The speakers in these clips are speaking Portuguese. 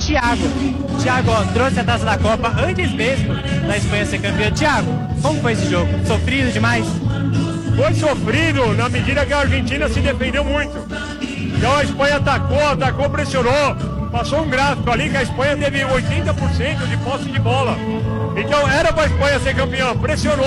Thiago. Thiago, ó, trouxe a taça da Copa antes mesmo da Espanha ser campeã. Thiago, como foi esse jogo? Sofrido demais? Foi sofrido na medida que a Argentina se defendeu muito. Então a Espanha atacou, pressionou. Passou um gráfico ali que a Espanha teve 80% de posse de bola. Então era para a Espanha ser campeã. Pressionou.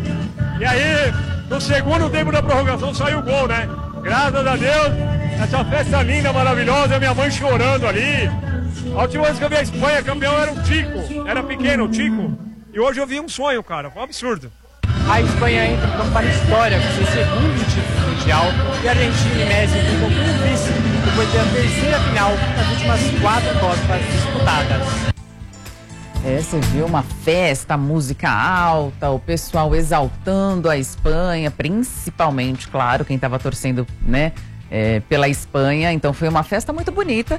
E aí, no segundo tempo da prorrogação, saiu o gol, né? Graças a Deus, essa festa linda, maravilhosa, minha mãe chorando ali. A última vez que eu vi a Espanha campeão era o Tico. Era pequeno, o Tico. E hoje eu vi um sonho, cara. Foi um absurdo. A Espanha entra para a história com seu segundo título mundial e a Argentina e Messi ficam com vice depois da terceira final nas últimas 4 Copas disputadas. Você viu uma festa, música alta, o pessoal exaltando a Espanha, principalmente, claro, quem estava torcendo, né, pela Espanha. Então foi uma festa muito bonita.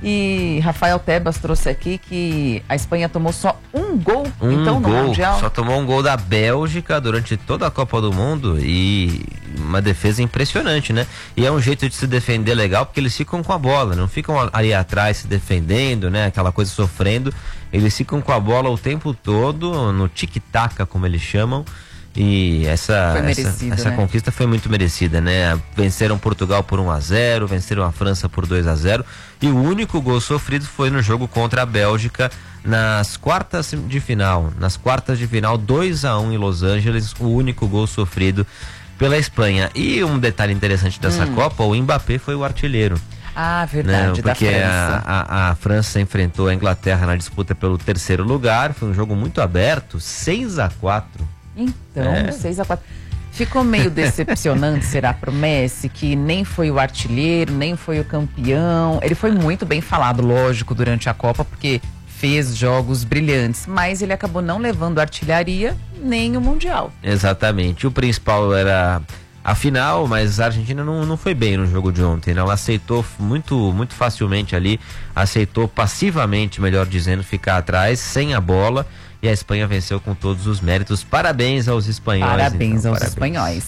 E Rafael Tebas trouxe aqui que a Espanha tomou só um gol, no Mundial. Só tomou um gol da Bélgica durante toda a Copa do Mundo e uma defesa impressionante, né? E é um jeito de se defender legal porque eles ficam com a bola, não ficam ali atrás se defendendo, né? Aquela coisa sofrendo. Eles ficam com a bola o tempo todo, no tic-tac, como eles chamam. E essa né? conquista foi muito merecida, né? Venceram Portugal por 1-0, venceram a França por 2-0 e o único gol sofrido foi no jogo contra a Bélgica nas quartas de final. Nas quartas de final, 2-1 em Los Angeles, o único gol sofrido pela Espanha. E um detalhe interessante dessa Copa, o Mbappé foi o artilheiro. Ah, verdade, porque da França. a França enfrentou a Inglaterra na disputa pelo terceiro lugar, foi um jogo muito aberto, 6-4. Então, 6-4. Ficou meio decepcionante, será, pro Messi, que nem foi o artilheiro, nem foi o campeão. Ele foi muito bem falado, lógico, durante a Copa, porque fez jogos brilhantes, mas ele acabou não levando a artilharia nem o Mundial. Exatamente. O principal era a final, mas a Argentina não foi bem no jogo de ontem, né? Ela aceitou muito facilmente ali, aceitou passivamente, melhor dizendo, ficar atrás, sem a bola. E a Espanha venceu com todos os méritos. Parabéns aos espanhóis. Parabéns aos espanhóis.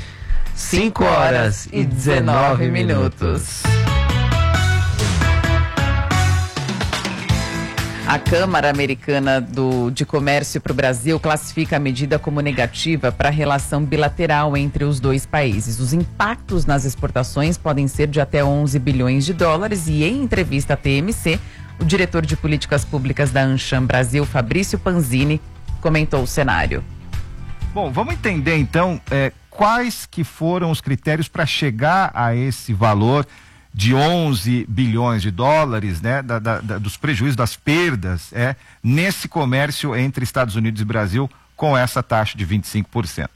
5h19. A Câmara Americana de Comércio para o Brasil classifica a medida como negativa para a relação bilateral entre os dois países. Os impactos nas exportações podem ser de até 11 bilhões de dólares e, em entrevista à TMC, o diretor de políticas públicas da Ancham Brasil, Fabrício Panzini, comentou o cenário. Bom, vamos entender então quais que foram os critérios para chegar a esse valor de 11 bilhões de dólares, né, dos prejuízos, das perdas, nesse comércio entre Estados Unidos e Brasil com essa taxa de 25%.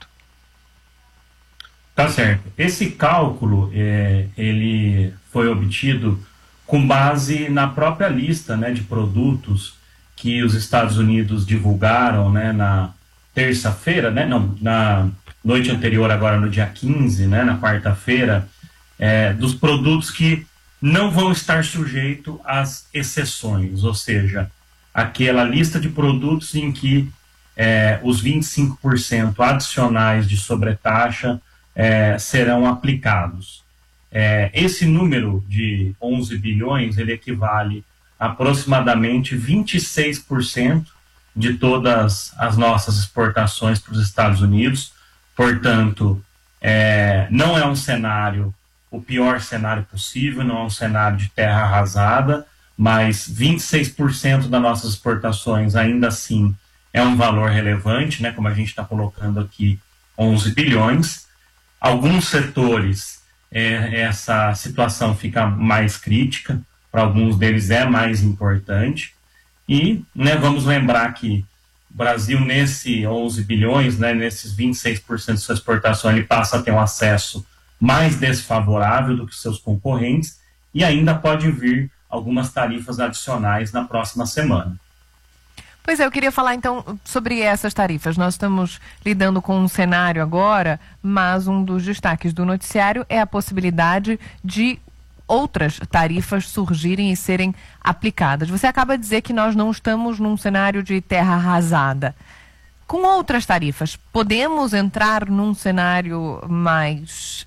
Tá certo. Esse cálculo, ele foi obtido com base na própria lista, né, de produtos que os Estados Unidos divulgaram, né, na terça-feira, né, não, na noite anterior, agora no dia 15, né, na quarta-feira, dos produtos que não vão estar sujeitos às exceções, ou seja, aquela lista de produtos em que os 25% adicionais de sobretaxa serão aplicados. Esse número de 11 bilhões, ele equivale a aproximadamente 26% de todas as nossas exportações para os Estados Unidos. Portanto, não é um cenário, o pior cenário possível, não é um cenário de terra arrasada, mas 26% das nossas exportações ainda assim é um valor relevante, né, como a gente está colocando aqui, 11 bilhões. Alguns setores, essa situação fica mais crítica, para alguns deles é mais importante. E, né, vamos lembrar que o Brasil, nesse 11 bilhões, né, nesses 26% de sua exportação, ele passa a ter um acesso mais desfavorável do que seus concorrentes e ainda pode vir algumas tarifas adicionais na próxima semana. Pois é, eu queria falar então sobre essas tarifas. Nós estamos lidando com um cenário agora, mas um dos destaques do noticiário é a possibilidade de outras tarifas surgirem e serem aplicadas. Você acaba de dizer que nós não estamos num cenário de terra arrasada. Com outras tarifas, podemos entrar num cenário mais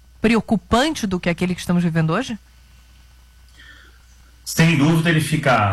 preocupante do que aquele que estamos vivendo hoje? Sem dúvida, ele fica